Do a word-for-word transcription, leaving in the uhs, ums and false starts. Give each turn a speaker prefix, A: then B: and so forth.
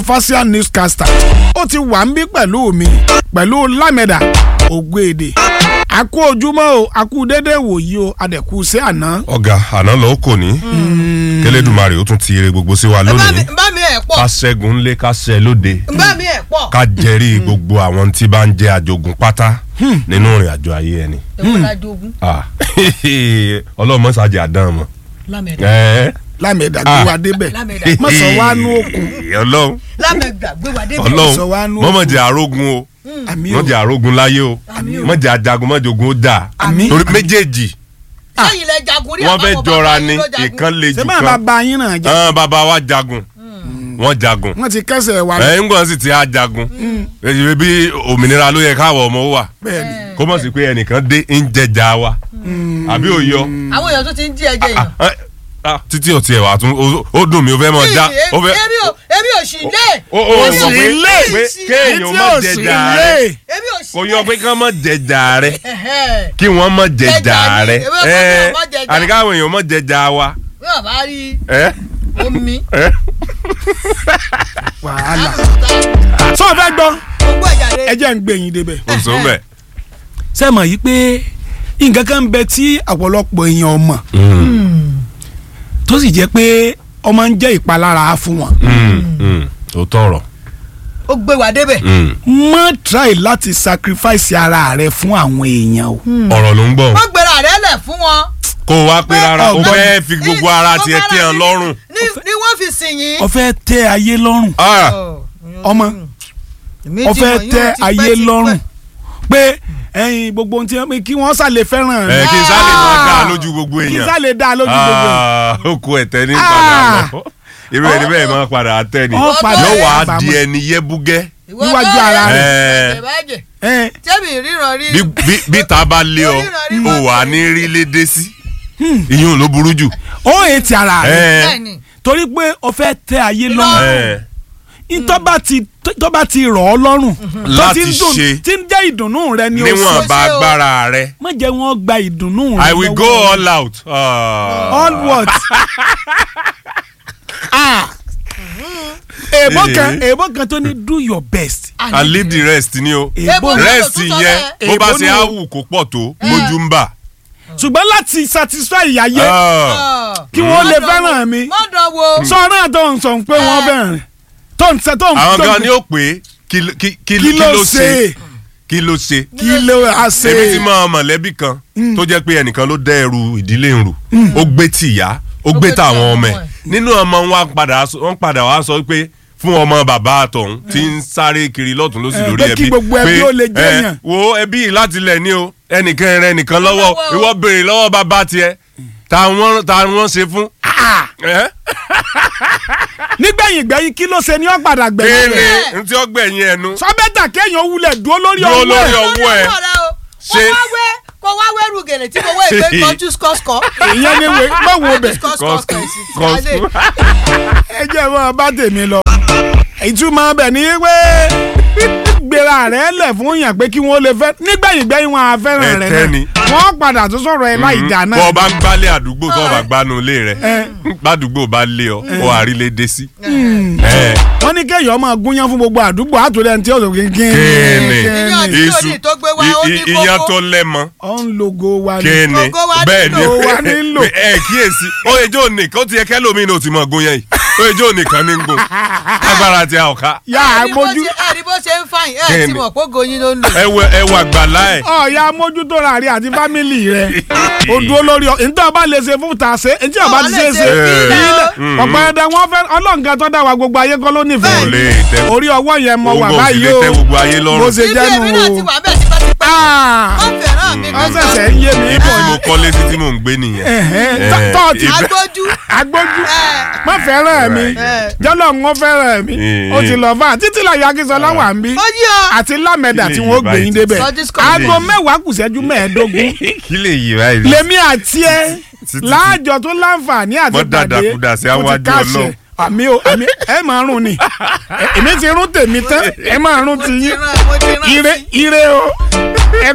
A: facial newscaster ó ti wà ń bí pẹ̀lú mi pẹ̀lú Lámẹ̀dà Ògbéèdè àkú ojúmọ́ o àkú dédé wòyí o adẹ̀kú sí àná.
B: ọ̀gá àná lọ kò ní kẹlẹ́dùmarè ó tún ti ire gbogbo sí wa lónìí
C: bá mi ẹ̀ pọ̀
B: ká ṣẹ́gun lé ká ṣẹ́ lóde
C: bá mi ẹ̀ pọ̀
B: ká jẹ́rìí gbogbo àwọn tí bá ń jẹ́ àjogún pátá nínú ìrìn àjò ayé ẹni.
C: ẹ̀wọ̀n lájogún.
B: ọlọ́mọ sàjẹ́ àdán mọ́.
C: Lámẹ̀dà
A: Lámẹ̀dà gbé wa débẹ̀ má sọ wá nú òkun.
B: ọlọ́run
C: Lámẹ̀dà gbé wa débẹ̀.
B: ọlọ́run mọ́mọ́ jẹ́ àrógun o mọ́ jẹ́ àrógun láyé o mọ́ jẹ́ àjagun mọ́ jogun ó dà torí méjèèjì
C: sẹ́yìn lẹ jagun rí
B: wọ́n fẹ́ jọra ni ìkan lè jù kan.
A: ṣé máa bàbá yín náà jà.
B: hàn bàbá wa jagun wọ́n jagun.
A: wọ́n ti kẹ́sẹ̀ wa.
B: ẹ̀ ń gbọ́n sì ti á jagun bí òmìnira ló yẹ káwọ̀ ọmọ wà kó mọ̀ sí pé ẹnìkan dé ń jẹjà wa àbí òyọ.
C: àwọn èèyàn tó ti ń jí ẹjẹ yìí.
B: títí ọtí ẹ wà tún ó dùn mí ó fẹ́ mọ̀ já.
C: èmi ò sì lé.
B: ó sì lé kéèyàn mọ̀ jẹjà rẹ
C: èmi ò sì
B: kò
C: lé.
B: yọ pé kán mọ̀ jẹjà rẹ kí wọ́n mọ̀ jẹjà rẹ àníkàwọn èèyàn mọ̀ jẹjà wa.
C: bí wọ́n bá rí omi.
A: wàhálà sọ fẹ́ gbọ́ ẹ jẹ́ ń gbé yín débẹ̀.
B: kò sọ bẹ́ẹ̀.
A: sẹ́mọ̀ yìí pé nǹkan kan ń bẹ tí ọ̀pọ̀lọpọ̀ èèyàn mọ̀ tó sì jẹ́ pé ọmọ ń jẹ́ ìpalára fún wọn.
B: ó tọrọ.
C: ó gbé wa débẹ̀.
A: má try láti sacrifice ara rẹ fún àwọn èèyàn o.
B: ọ̀rọ̀ ló ń gbọ́.
C: wọ́n gbéra rẹ̀ lẹ̀ fún wọn.
B: kó o wá pé rárá o fẹ́ fi gbogbo ara tiẹ̀ tẹ́ ẹ lọ́rùn.
C: ni wọ́n fi sìn yín.
A: o fẹ́ tẹ́ ayé lọ́rùn. ọmọ o fẹ́ tẹ́ ayé lọ́rùn pé ẹyin gbogbo ohun tí wọn kí wọn sálè fẹ́ràn.
B: ẹ kí n sálè máa dá lójú gbogbo èèyàn.
A: kí n sálè dá lójú gbogbo èèyàn.
B: ó kó ẹ̀tẹ́ ní padà lọ irú ẹni bẹ́ẹ̀ máa padà tẹ́ ni yóò wá di ẹni yẹ́búgẹ́.
A: níwájú ara
C: rẹ̀. tẹ́mi ríran rí.
B: bí ta bá lé ọ o wà ní rí lédè sí ìyún ló burú jù.
A: ó ètì ara rẹ̀ torí pé o fẹ́ tẹ́ ayé lọ́rùn tọ́ba ti tọ́ba ti rọ̀ ọ́ lọ́rùn
B: láti ṣe
A: tí ń jẹ́ ìdùnnú rẹ ni o sọ
B: níwọ̀n bá agbára rẹ.
A: má jẹ́ wọ́n gba ìdùnnú rẹ.
B: I will go all out.
A: Uh. all what? ah èèbó kan èèbó kan tó ní do your best.
B: and leave the rest ni o. rest yẹn bó bá ṣe á wù kó pọ̀ tó mójú ń bà.
A: ṣùgbọ́n láti satisfy ìyáyé kí wọ́n lè fẹ́ràn mi sọ náà tó ń sọ pé wọ́n fẹ́ràn rẹ̀.
B: àwọn kan ní ó pé kí ló ṣe kí ló ṣe
A: kí ló ṣe.
B: èmi ti mọ mọ̀lẹ́bí kan tó jẹ́ pé ẹnìkan ló dẹ́ ẹrù ìdílé ń rù ó gbé tìyá ó gbé tàwọn ọmọ ẹ̀ nínú ọmọ wọn padà wá sọ pé fún ọmọ bàbá àtọ̀hún tí ń sáré kiri lọ́tún lósì lórí ẹbí pé ẹ wo ẹbí láti lẹ̀ ní o ẹnìkan rẹ nìkan lọ́wọ́ ìwọ béèrè lọ́wọ́ bàbá tiẹ̀ táwọn ṣe fún.
A: nígbẹ̀yìn gbẹ̀yìn kí ló ṣe ni ó padà gbẹ̀yìn
B: rẹ̀. kéènì ntí ó gbẹ̀yìn ẹnu.
A: sọ́bẹ́tà kéèyàn wulẹ̀ dúró lórí ọwọ́ ẹ̀.
B: dúró lórí ọwọ́ ẹ̀.
C: ṣe kò wá wẹ́rù gèlè tí mo wé ìgbé kọjú skọ́skọ́.
A: ìyẹn ni wé báwo bẹ̀.
C: skọ́skọ́
A: ẹ jẹ́ wọn bá tèmi lọ. ìtumọ̀ bẹ̀ ni pé gbéra rẹ̀ lẹ̀ fún yàn pé kí wọ́n lè fẹ́ nígbẹ̀yìn gbẹ̀yìn wọn á fẹ́ràn rẹ̀ náà wọ́n padà tó sọ̀rọ̀ ẹ̀ láì dá náà.
B: bọ́ ọ bá ń gbálẹ̀ àdúgbò tó bá gbanú ilé rẹ̀ gbàdúgbò bá lé ọ ọ àrílé dé sí.
A: wọ́n ní kéèyàn máa gúnyán fún gbogbo àdúgbò àtúndẹ̀ ní tí yóò kéèké.
B: kéènì iṣu ìyàn tó lẹ́mọ.
A: ọ ń logo wa ni.
B: kéènì bẹ́ẹ̀ ni ẹ kíyèsí ó yẹ jó nìkan ó ti yẹ kẹ́lómi ní o ti mọ̀ gúnyán yìí ó yẹ jó nìkan ní gùn agbára ti àwòká.
A: yà á mójú.
C: ẹ̀rí bó ṣe ń fàyìn ẹ̀ ti mọ̀ pé goyin ló ń lò.
B: ẹwẹ ẹwà gbàlá ẹ.
A: ọ ya mójútó ra rí àti fámìlì rẹ o dúró lórí ọ nítorí ọba lè ṣe fún ta ṣe etí ọba ti ṣe ṣe ọ̀pọ̀ ẹ̀dá wọn fẹ́ ọlọ́ǹkà tó dá wa gbogbo ayé kọ́ ló nífẹ̀ẹ́ orí ọwọ́ yẹn mọ wà báyìí o bó ṣe jẹ́nu o ọ ṣẹ̀ṣẹ̀ ń yé mi.
B: ibi tí mo kọ́ létí tí mò ń gbé nìyẹn.
C: agbójú
A: agbójú má fẹ́ràn mi jọ́lọ́ ń wọ́n fẹ́ràn mi ó ti lọ fà títí láyé akínsọ́lá wà ń bí àti Lámẹ̀dà tí wọ́n gbé yín débẹ̀ aago mẹ́wàá kù ṣẹ́jú mẹ́ẹ̀ẹ́dógún lèmi àti ẹ láàjọ tó láǹfààní àti pàdé mo ti káṣẹ àmì o àmì ẹ máa rún ni èmi ti rún tèmi tán ẹ máa rún ti yín ire ire o.